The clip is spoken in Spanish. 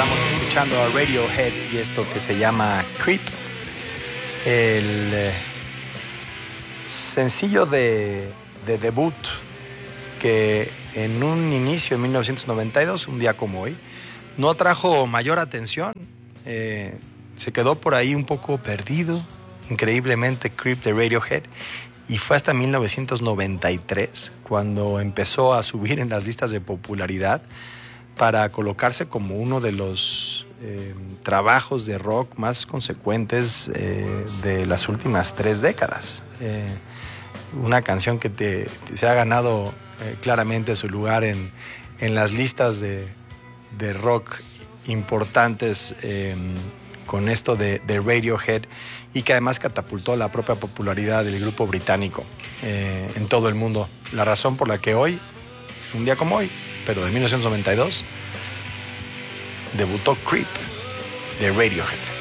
Estamos escuchando a Radiohead y esto que se llama Creep. El sencillo de debut que en un inicio en 1992, un día como hoy, no atrajo mayor atención. Se quedó por ahí un poco perdido, increíblemente, Creep de Radiohead. Y fue hasta 1993 cuando empezó a subir en las listas de popularidad para colocarse como uno de los trabajos de rock más consecuentes de las últimas 3 décadas. Una canción que se ha ganado claramente su lugar en las listas de rock importantes con esto de Radiohead, y que además catapultó la propia popularidad del grupo británico en todo el mundo. La razón por la que hoy, un día como hoy, pero de 1992, debutó Creep de Radiohead.